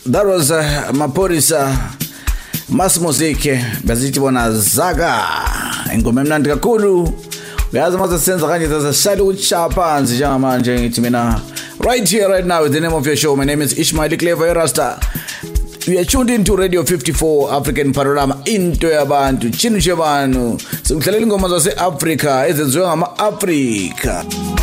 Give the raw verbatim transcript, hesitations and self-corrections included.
That was uh, Maporisa Mass Music bazithi bona Zaga ingoma emnandi kakhulu uyazi mase senza kanje sasashaya ukuchapa nje njengamanje ngithi mina right here right now with the name of your show. My name is Ishmael Clever Rasta. We are tuned into Radio fifty-four African Panorama into yabantu chinu chebanu sikudlalela ingoma zase Africa ezenziwe ngama Africa.